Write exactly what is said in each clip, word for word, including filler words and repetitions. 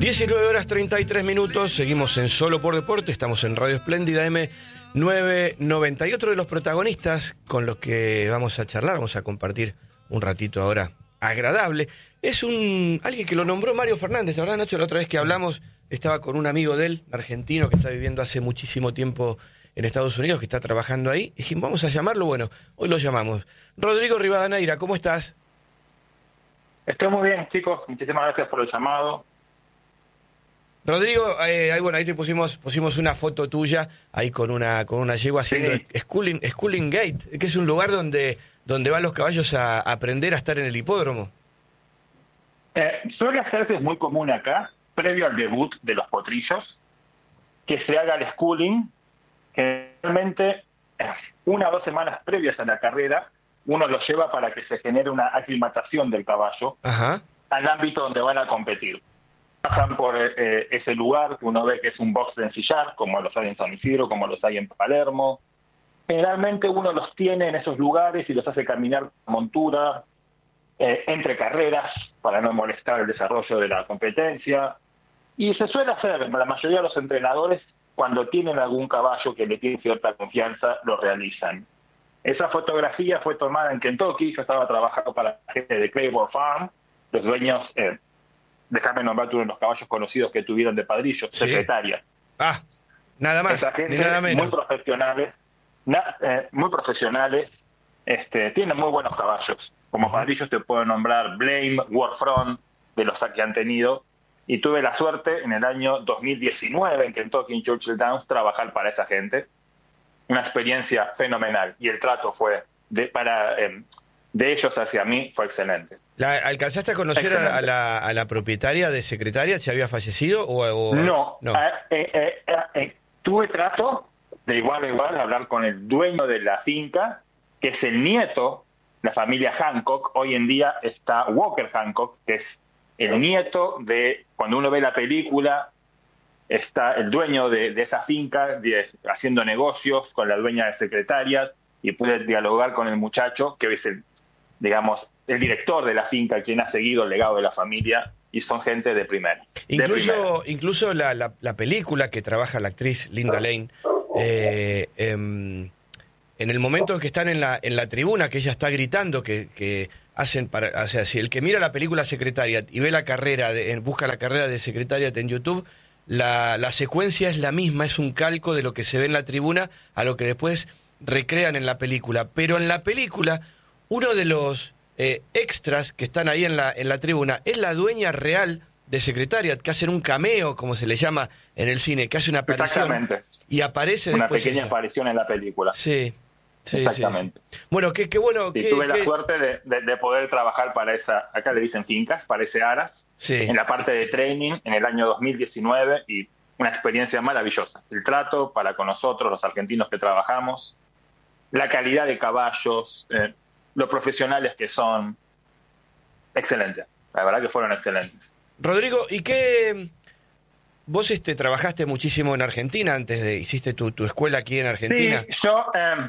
diecinueve horas treinta y tres minutos, seguimos en Solo por Deporte, estamos en Radio Espléndida M novecientos noventa y otro de los protagonistas con los que vamos a charlar, vamos a compartir un ratito ahora agradable, es un alguien que lo nombró Mario Fernández, la verdad, Nacho, la otra vez que hablamos estaba con un amigo de él, argentino, que está viviendo hace muchísimo tiempo en Estados Unidos, que está trabajando ahí, y dijimos, vamos a llamarlo, bueno, hoy lo llamamos. Rodrigo Rivadeneira, ¿cómo estás? Estoy muy bien, chicos, muchísimas gracias por el llamado. Rodrigo, eh, ahí, bueno, ahí te pusimos pusimos una foto tuya ahí con una con una yegua haciendo Sí. schooling, schooling Gate, que es un lugar donde donde van los caballos a aprender a estar en el hipódromo. Eh, suele hacerse, es muy común acá, previo al debut de los potrillos, que se haga el schooling, que realmente una o dos semanas previas a la carrera, uno lo lleva para que se genere una aclimatación del caballo Ajá. al ámbito donde van a competir. Pasan por eh, ese lugar que uno ve que es un box de ensillar, como los hay en San Isidro, como los hay en Palermo. Generalmente uno los tiene en esos lugares y los hace caminar con montura, eh, entre carreras, para no molestar el desarrollo de la competencia. Y se suele hacer, la mayoría de los entrenadores, cuando tienen algún caballo que le tiene cierta confianza, lo realizan. Esa fotografía fue tomada en Kentucky, yo estaba trabajando para la gente de Claiborne Farm, los dueños... Eh, Déjame nombrar uno de los caballos conocidos que tuvieron de padrillo, Sí. Secretaria. Ah, nada más, Esa gente, ni nada menos. muy profesionales, na- eh, muy profesionales, este, tienen muy buenos caballos. Como padrillos te puedo nombrar Blame, Warfront, de los que han tenido. Y tuve la suerte en el año dos mil diecinueve en Kentucky, en Churchill Downs, trabajar para esa gente. Una experiencia fenomenal. Y el trato fue de, para, eh, de ellos hacia mí fue excelente. La, ¿Alcanzaste a conocer a, a, la, a la propietaria de Secretaria? ¿Se había fallecido? O, o... No, no. Eh, eh, eh, eh, tuve trato de igual a igual a hablar con el dueño de la finca, que es el nieto, la familia Hancock. Hoy en día está Walker Hancock, que es el nieto de, cuando uno ve la película, está el dueño de, de esa finca de, haciendo negocios con la dueña de Secretaria, y pude dialogar con el muchacho, que es el, digamos, el director de la finca, quien ha seguido el legado de la familia, y son gente de primera. Incluso, de primera. incluso la, la, la película que trabaja la actriz Linda Lane, eh, eh, en el momento en que están en la, en la tribuna, que ella está gritando, que, que hacen para, o sea, si el que mira la película Secretariat y ve la carrera, de, busca la carrera de Secretariat en YouTube, la, la secuencia es la misma, es un calco de lo que se ve en la tribuna a lo que después recrean en la película. Pero en la película, uno de los eh, extras que están ahí en la, en la tribuna es la dueña real de Secretariat, que hacen un cameo, como se le llama en el cine, que hace una aparición. Exactamente. Y aparece Una después pequeña ella. aparición en la película. Sí, sí, Exactamente. sí, sí. Bueno, qué, qué bueno. Sí, qué, tuve qué... la suerte de, de, de poder trabajar para esa, acá le dicen fincas, para ese Aras, Sí. en la parte de training en el año dos mil diecinueve, y una experiencia maravillosa. El trato para con nosotros, los argentinos que trabajamos, la calidad de caballos, eh, lo profesionales que son, excelente. La verdad que fueron excelentes. Rodrigo, ¿y qué? Vos este, trabajaste muchísimo en Argentina antes de, hiciste tu, tu escuela aquí en Argentina. Sí, yo eh,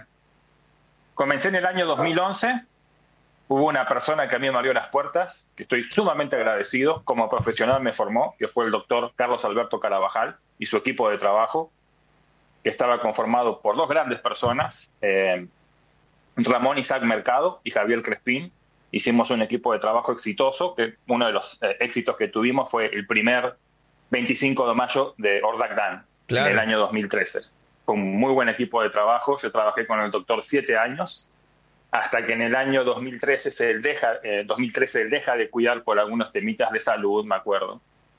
comencé en el año dos mil once. Hubo una persona que a mí me abrió las puertas, que estoy sumamente agradecido, como profesional me formó, que fue el doctor Carlos Alberto Carabajal y su equipo de trabajo, que estaba conformado por dos grandes personas, eh, Ramón Isaac Mercado y Javier Crespín. Hicimos un equipo de trabajo exitoso, que uno de los eh, éxitos que tuvimos fue el primer veinticinco de mayo de Ordagdan, Claro. en el año dos mil trece. Con un muy buen equipo de trabajo, yo trabajé con el doctor siete años, hasta que en el año dos mil trece se él deja, eh, dos mil trece él deja de cuidar por algunos temitas de salud, me acuerdo.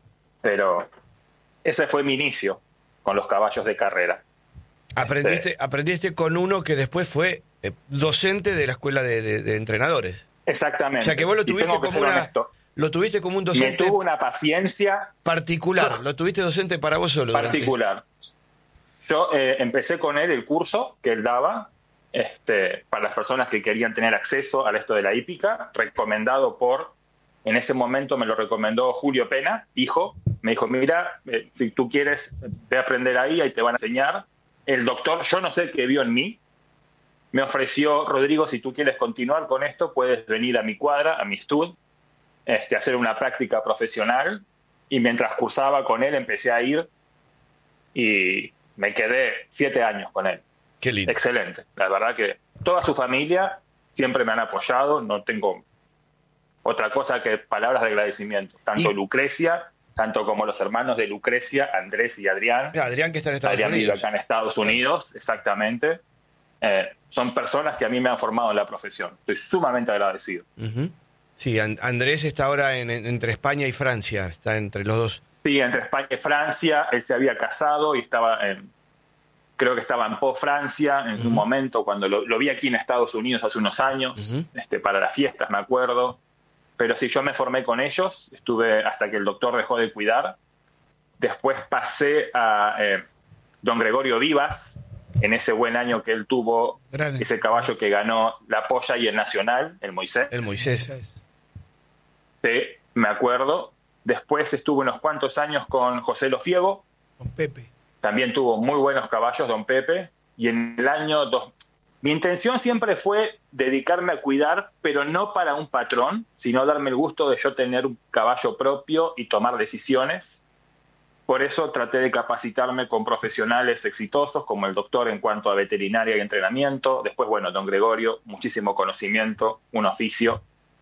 Pero ese fue mi inicio con los caballos de carrera. Aprendiste, Este, aprendiste con uno que después fue eh, docente de la escuela de, de, de entrenadores. Exactamente. O sea que vos lo Y tuviste tengo que como ser una, honesto. lo tuviste como un Me docente tuvo una paciencia particular, lo tuviste docente para vos solo. durante- particular. Yo eh, empecé con él el curso que él daba, este, para las personas que querían tener acceso a esto de la hípica, recomendado por, en ese momento me lo recomendó Julio Pena, hijo. Me dijo, mira, eh, si tú quieres, ve a aprender ahí, ahí te van a enseñar. El doctor, yo no sé qué vio en mí, me ofreció, Rodrigo, si tú quieres continuar con esto, puedes venir a mi cuadra, a mi stud, este, hacer una práctica profesional. y mientras cursaba con él empecé a ir y me quedé siete años con él. Qué lindo. Excelente. La verdad que toda su familia siempre me han apoyado, no tengo otra cosa que palabras de agradecimiento. Tanto y... Lucrecia, tanto como los hermanos de Lucrecia, Andrés y Adrián. Adrián que está en Estados Adrián Unidos. vive acá en Estados Unidos, exactamente. Eh, son personas que a mí me han formado en la profesión. Estoy sumamente agradecido. Uh-huh. Sí, And- Andrés está ahora en, en, entre España y Francia, está entre los dos. Sí, entre España y Francia. Él se había casado y estaba en, creo que estaba en Pau, Francia, en uh-huh. un momento, cuando lo, lo vi aquí en Estados Unidos hace unos años, uh-huh. este, para las fiestas, me acuerdo. Pero sí, yo me formé con ellos, estuve hasta que el doctor dejó de cuidar. Después pasé a eh, don Gregorio Vivas, en ese buen año que él tuvo, Grande. ese caballo que ganó la Polla y el Nacional, el Moisés. El Moisés. Sí, me acuerdo. Después estuve unos cuantos años con José Lofiego. Con Pepe. También tuvo muy buenos caballos, don Pepe. Y en el año dos... Mi intención siempre fue dedicarme a cuidar, pero no para un patrón, sino darme el gusto de yo tener un caballo propio y tomar decisiones. Por eso traté de capacitarme con profesionales exitosos, como el doctor en cuanto a veterinaria y entrenamiento. Después, bueno, don Gregorio, muchísimo conocimiento, un oficio.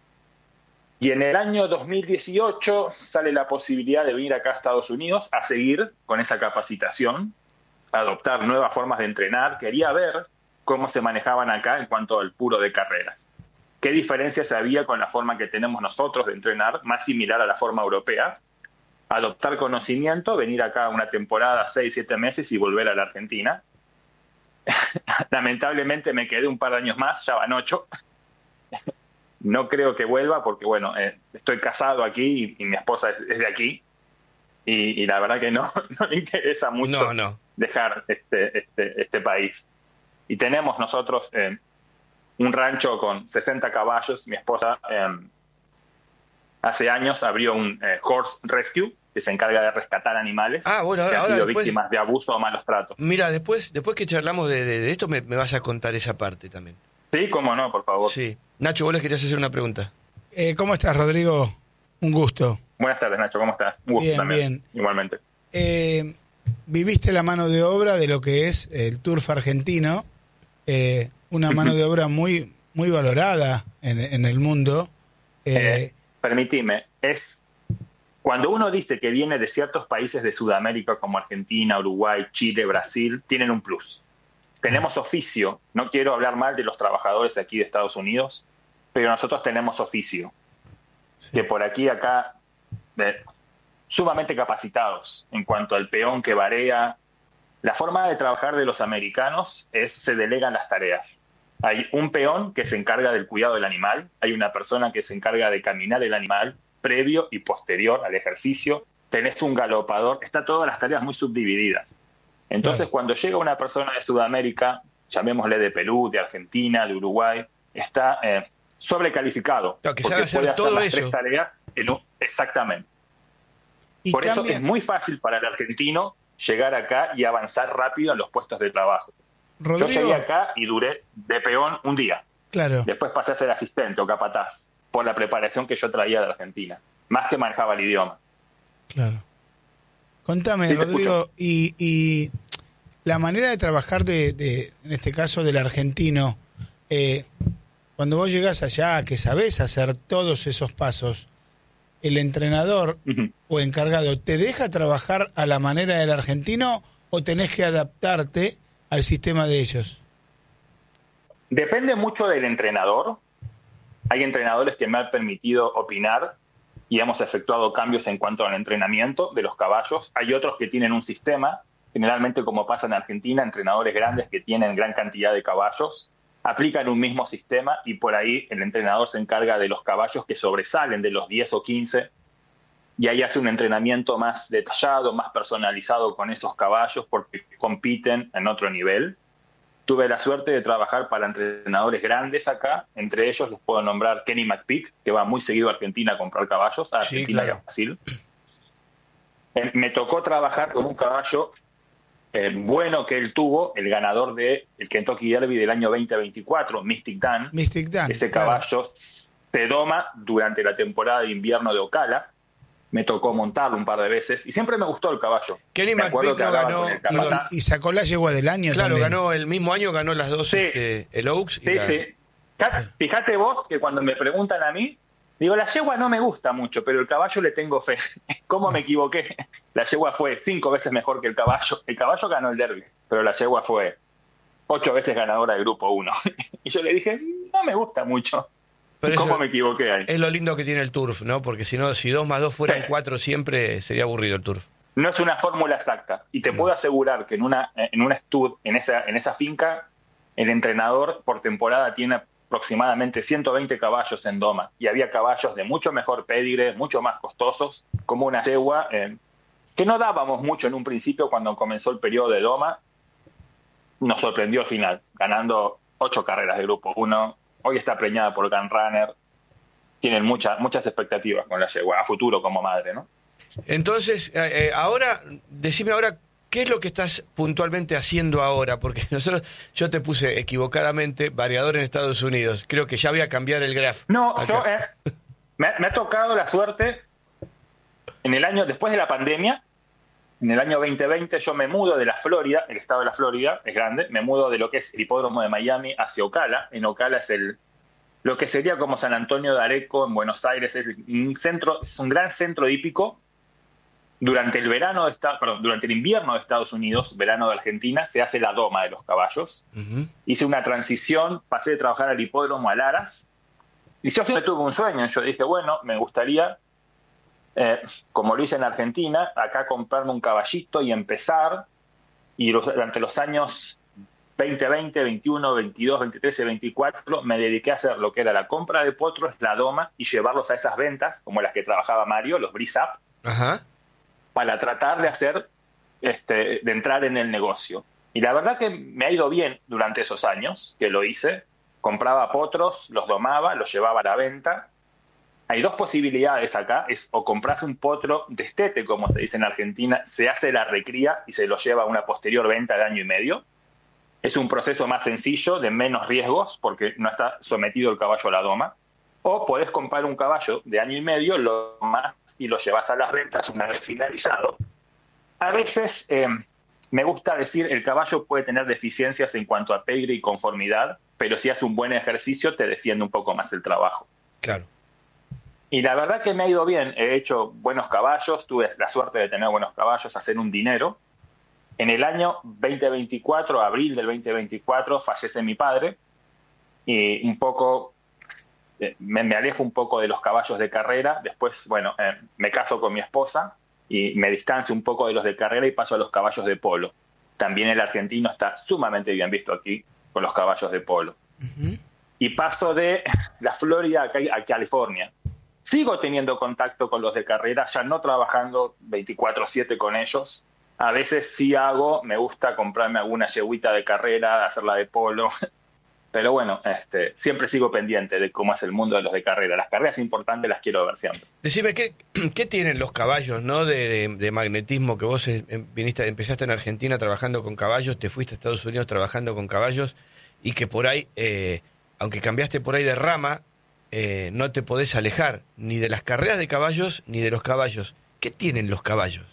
Y en el año dos mil dieciocho sale la posibilidad de venir acá a Estados Unidos a seguir con esa capacitación, a adoptar nuevas formas de entrenar. Quería ver cómo se manejaban acá en cuanto al puro de carreras. ¿Qué diferencias había con la forma que tenemos nosotros de entrenar, más similar a la forma europea? Adoptar conocimiento, venir acá una temporada, seis, siete meses y volver a la Argentina. Lamentablemente me quedé un par de años más, ya van ocho. No creo que vuelva porque, bueno, eh, estoy casado aquí y, y mi esposa es, es de aquí. Y, y la verdad que no, no le interesa mucho no, no. dejar este, este, este país. Y tenemos nosotros eh, un rancho con sesenta caballos. Mi esposa eh, hace años abrió un eh, Horse Rescue, que se encarga de rescatar animales ah, bueno, ahora, que han ahora sido después, víctimas de abuso o malos tratos. Mira, después después que charlamos de, de, de esto, me, me vas a contar esa parte también. Sí, cómo no, por favor. Sí. Nacho, vos les querías hacer una pregunta. Eh, ¿Cómo estás, Rodrigo? Un gusto. Buenas tardes, Nacho, ¿cómo estás? Un gusto bien, también. Bien, igualmente. Eh, viviste la mano de obra de lo que es el turf argentino, eh, una mano de obra muy muy valorada en, en el mundo. Eh, eh, permitime, es cuando uno dice que viene de ciertos países de Sudamérica como Argentina, Uruguay, Chile, Brasil, tienen un plus. Tenemos oficio, no quiero hablar mal de los trabajadores de aquí de Estados Unidos, pero nosotros tenemos oficio, sí. que por aquí acá, de, sumamente capacitados en cuanto al peón que varea. La forma de trabajar de los americanos es se delegan las tareas. Hay un peón que se encarga del cuidado del animal, hay una persona que se encarga de caminar el animal previo y posterior al ejercicio, tenés un galopador, está todas las tareas muy subdivididas. Entonces, claro. cuando llega una persona de Sudamérica, llamémosle de Perú, de Argentina, de Uruguay, está eh, sobrecalificado. Claro, que porque sabe hacer puede hacer todo las eso. tres tareas en un, exactamente. Y Por cambia... eso es muy fácil para el argentino llegar acá y avanzar rápido en los puestos de trabajo. Rodrigo... Yo llegué acá y duré de peón un día. Claro. Después pasé a ser asistente o capataz por la preparación que yo traía de Argentina, más que manejaba el idioma. Claro. Contame, sí, Rodrigo, y, y la manera de trabajar de, de, en este caso del argentino, eh, cuando vos llegás allá, que sabés hacer todos esos pasos, ¿el entrenador uh-huh. o encargado te deja trabajar a la manera del argentino o tenés que adaptarte al sistema de ellos? Depende mucho del entrenador. Hay entrenadores que me han permitido opinar y hemos efectuado cambios en cuanto al entrenamiento de los caballos. Hay otros que tienen un sistema, generalmente como pasa en Argentina, entrenadores grandes que tienen gran cantidad de caballos, aplican un mismo sistema y por ahí el entrenador se encarga de los caballos que sobresalen de los diez o quince y ahí hace un entrenamiento más detallado, más personalizado con esos caballos porque compiten en otro nivel. Tuve la suerte de trabajar para entrenadores grandes acá, entre ellos les puedo nombrar Kenny McPeak, que va muy seguido a Argentina a comprar caballos, a Argentina sí, claro. y a Brasil. Eh, me tocó trabajar con un caballo eh, bueno que él tuvo, el ganador del de Kentucky Derby del año veinte veinticuatro, Mystic Dan. Mystic Dan. Ese caballo claro. se doma durante la temporada de invierno de Ocala. me tocó montarlo un par de veces y siempre me gustó el caballo. Kenny Me acuerdo McVick que no hablaba ganó, con el capataz. Y, y sacó la yegua del año Claro, también. ganó el mismo año, ganó las dos, Sí. este, el Oaks. Y Sí, la... sí. Fíjate vos que cuando me preguntan a mí, digo, la yegua no me gusta mucho, pero el caballo le tengo fe. ¿Cómo me equivoqué? La yegua fue cinco veces mejor que el caballo. El caballo ganó el derbi, pero la yegua fue ocho veces ganadora del grupo uno. Y yo le dije, no me gusta mucho. Pero ¿Cómo eso me equivoqué ahí? es lo lindo que tiene el turf, ¿no? Porque si no, si dos más dos fueran Sí. cuatro siempre, sería aburrido el turf. No es una fórmula exacta. Y te Mm. puedo asegurar que en una en un estud, en esa, en esa finca, el entrenador por temporada tiene aproximadamente ciento veinte caballos en doma. Y había caballos de mucho mejor pedigre, mucho más costosos, como una yegua, eh, que no dábamos mucho en un principio cuando comenzó el periodo de doma. Nos sorprendió al final, ganando ocho carreras de grupo uno. Hoy está preñada por Gun Runner. Tienen muchas muchas expectativas con la yegua, a futuro como madre, ¿no? Entonces, eh, eh, ahora, decime ahora, ¿qué es lo que estás puntualmente haciendo ahora? Porque nosotros, yo te puse equivocadamente variador en Estados Unidos. Creo que ya voy a cambiar el graph. No, acá. yo, eh, me, me ha tocado la suerte, en el año, después de la pandemia, en el año veinte veinte, yo me mudo de la Florida, el estado de la Florida es grande, me mudo de lo que es el hipódromo de Miami hacia Ocala. En Ocala es el lo que sería como San Antonio de Areco en Buenos Aires, es un centro, es un gran centro hípico. Durante el verano de esta, perdón, durante el invierno de Estados Unidos, verano de Argentina, se hace la doma de los caballos. Uh-huh. Hice una transición, pasé de trabajar al hipódromo a Laras, y yo siempre tuve un sueño. Yo dije, bueno, me gustaría, eh, como lo hice en Argentina, acá comprarme un caballito y empezar, y los, durante los años veinte veinte, veintiuno, veintidós, veintitrés y veinticuatro me dediqué a hacer lo que era la compra de potros, la doma, y llevarlos a esas ventas, como las que trabajaba Mario, los Breeze Up, Ajá. para tratar de hacer, este, de entrar en el negocio. Y la verdad que me ha ido bien durante esos años que lo hice. Compraba potros, los domaba, los llevaba a la venta. Hay dos posibilidades acá, es o compras un potro destete, como se dice en Argentina, se hace la recría y se lo lleva a una posterior venta de año y medio. Es un proceso más sencillo, de menos riesgos, porque no está sometido el caballo a la doma. O podés comprar un caballo de año y medio, lo domás y lo llevas a las ventas una vez finalizado. A veces, eh, me gusta decir, el caballo puede tener deficiencias en cuanto a pedigrí y conformidad, pero si hace un buen ejercicio te defiende un poco más el trabajo. Claro. Y la verdad que me ha ido bien. He hecho buenos caballos, tuve la suerte de tener buenos caballos, hacer un dinero. En el año veinte veinticuatro, abril del veinte veinticuatro, fallece mi padre y un poco eh, me, me alejo un poco de los caballos de carrera. Después, bueno, eh, me caso con mi esposa y me distancio un poco de los de carrera y paso a los caballos de polo. También el argentino está sumamente bien visto aquí con los caballos de polo. Uh-huh. Y paso de la Florida a, a California. Sigo teniendo contacto con los de carrera, ya no trabajando veinticuatro siete con ellos. A veces sí hago, me gusta comprarme alguna yeguita de carrera, hacerla de polo. Pero bueno, este, siempre sigo pendiente de cómo es el mundo de los de carrera. Las carreras importantes las quiero ver siempre. Decime, ¿qué, qué tienen los caballos, no de, de, de magnetismo? Que vos eh, viniste, empezaste en Argentina trabajando con caballos, te fuiste a Estados Unidos trabajando con caballos, y que por ahí, eh, aunque cambiaste por ahí de rama, eh, no te podés alejar ni de las carreras de caballos ni de los caballos. ¿Qué tienen los caballos?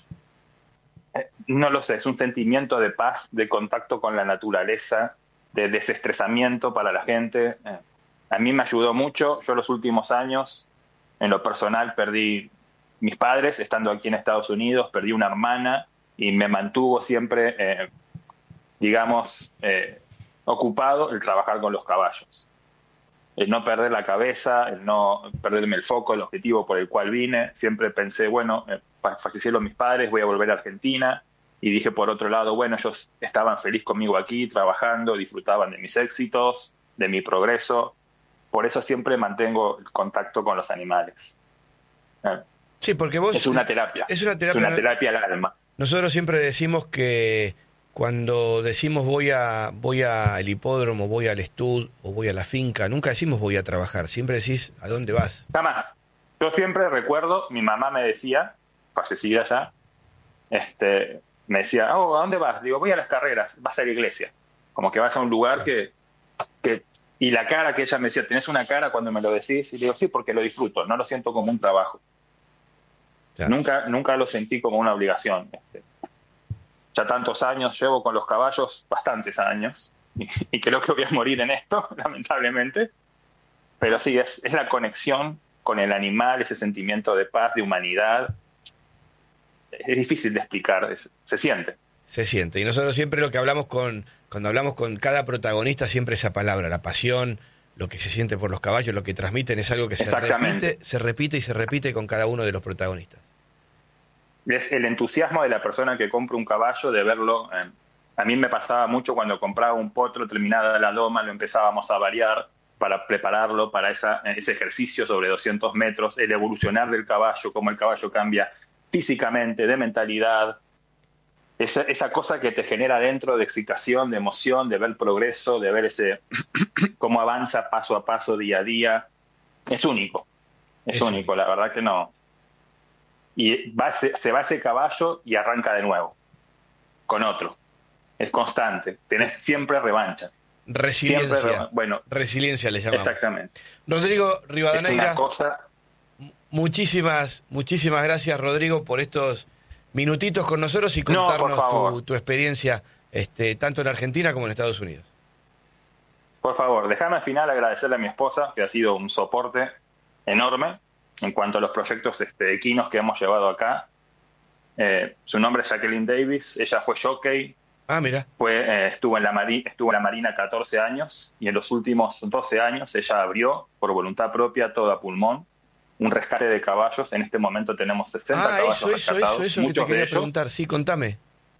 No lo sé, es un sentimiento de paz, de contacto con la naturaleza, de desestresamiento para la gente. A mí me ayudó mucho. Yo los últimos años, en lo personal, perdí mis padres estando aquí en Estados Unidos, perdí una hermana y me mantuvo siempre, eh, digamos, eh, ocupado el trabajar con los caballos. El no perder la cabeza, el no perderme el foco, el objetivo por el cual vine. Siempre pensé, bueno, eh, fallecieron mis padres, voy a volver a Argentina. Y dije, por otro lado, bueno, ellos estaban felices conmigo aquí, trabajando, disfrutaban de mis éxitos, de mi progreso. Por eso siempre mantengo el contacto con los animales. Eh, Sí, porque vos... es una terapia. Es una terapia. Es una terapia al alma. Nosotros siempre decimos que cuando decimos voy a voy al hipódromo, voy al estud o voy a la finca, nunca decimos voy a trabajar, siempre decís a dónde vas. Jamás. Yo siempre recuerdo, mi mamá me decía, fallecida ya, este, me decía, oh, ¿a dónde vas? Digo, voy a las carreras, vas a la iglesia. Como que vas a un lugar que, que... Y la cara que ella me decía, ¿tenés una cara cuando me lo decís? Y le digo, sí, porque lo disfruto, no lo siento como un trabajo. Claro. Nunca, nunca lo sentí como una obligación. Este, ya tantos años llevo con los caballos, bastantes años, y, y creo que voy a morir en esto, lamentablemente. Pero sí, es, es la conexión con el animal, ese sentimiento de paz, de humanidad. Es difícil de explicar, es, se siente. Se siente. Y nosotros siempre lo que hablamos con, cuando hablamos con cada protagonista, siempre esa palabra, la pasión, lo que se siente por los caballos, lo que transmiten, es algo que se repite, se repite y se repite con cada uno de los protagonistas. Es el entusiasmo de la persona que compra un caballo, de verlo. Eh, a mí me pasaba mucho cuando compraba un potro, terminada la doma, lo empezábamos a variar para prepararlo para esa, ese ejercicio sobre doscientos metros, el evolucionar del caballo, cómo el caballo cambia físicamente, de mentalidad, esa, esa cosa que te genera dentro de excitación, de emoción, de ver progreso, de ver ese cómo avanza paso a paso, día a día. Es único, es, es único, único, la verdad que no. Y va, se, se va ese caballo y arranca de nuevo, con otro. Es constante, tenés siempre revancha. Resiliencia. Siempre, bueno, resiliencia le llamamos. Exactamente. Rodrigo Rivadeneira, es una cosa... muchísimas, muchísimas gracias, Rodrigo, por estos minutitos con nosotros y contarnos no, tu, tu experiencia, este, tanto en Argentina como en Estados Unidos. Por favor, déjame al final agradecerle a mi esposa, que ha sido un soporte enorme en cuanto a los proyectos este, equinos que hemos llevado acá. Eh, su nombre es Jacqueline Davis, ella fue jockey. Ah, mira. Fue, eh, estuvo, en la mari- estuvo en la Marina catorce años y en los últimos doce años ella abrió, por voluntad propia, todo a pulmón, un rescate de caballos. En este momento tenemos sesenta ah, caballos eso, rescatados. eso, eso, eso que te quería preguntar. Sí, contame.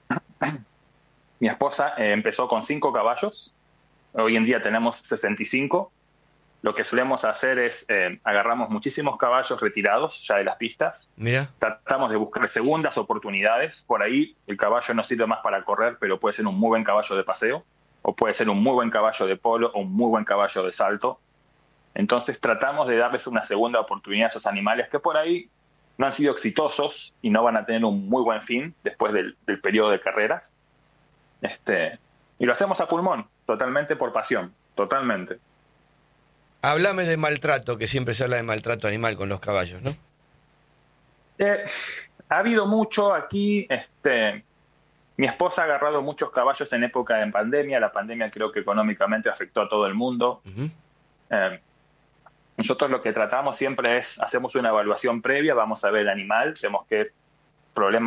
Mi esposa eh, empezó con cinco caballos. Hoy en día tenemos sesenta y cinco. Lo que solemos hacer es, eh, agarramos muchísimos caballos retirados ya de las pistas. Mira. Tratamos de buscar segundas oportunidades. Por ahí el caballo no sirve más para correr, pero puede ser un muy buen caballo de paseo, o puede ser un muy buen caballo de polo, o un muy buen caballo de salto. Entonces tratamos de darles una segunda oportunidad a esos animales que por ahí no han sido exitosos y no van a tener un muy buen fin después del, del periodo de carreras. Este, y lo hacemos a pulmón, totalmente por pasión, totalmente. Háblame de maltrato, que siempre se habla de maltrato animal con los caballos, ¿no? Eh, ha habido mucho aquí. Este, mi esposa ha agarrado muchos caballos en época de pandemia. La pandemia creo que económicamente afectó a todo el mundo. Uh-huh. Eh, nosotros lo que tratamos siempre es, hacemos una evaluación previa, vamos a ver el animal, vemos qué problemas